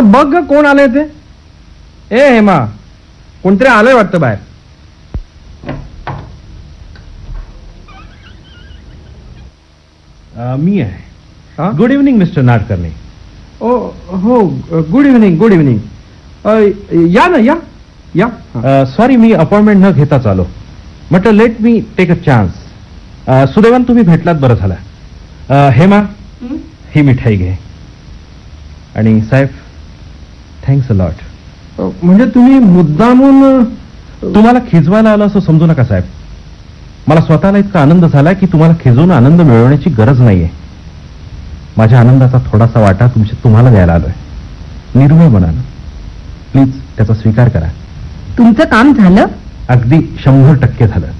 बघ ग कोण आलंय ते. ए हेमा, कोणतरी आलंय वाटतं बाहेर. मी आहे. Good evening mister Nadkarni. ओ हो, गुड इव्हनिंग, गुड इव्हनिंग. या ना, या या. सॉरी, मी अपॉइंटमेंट न घेताच आलो. म्हटलं let me take a chance. सुदैवान तुम्ही भेटलात, बरं झालं. हेमा, ही मिठाई घे. आणि साहेब, थँक्स अ लॉट. म्हणजे तुम्ही मुद्दामून. तुम्हाला खिजवायला आलं असं समजू नका साहेब. मला स्वतःला इतका आनंद झाला की तुम्हाला खिजवून आनंद मिळवण्याची गरज नाहीये. माझ्या आनंदाचा थोडासा वाटा तुम्हाला द्यायला आलोय. निर्मळ मनानं प्लीज त्याचा स्वीकार करा. तुमचं काम झालं? अगदी 100% झालं.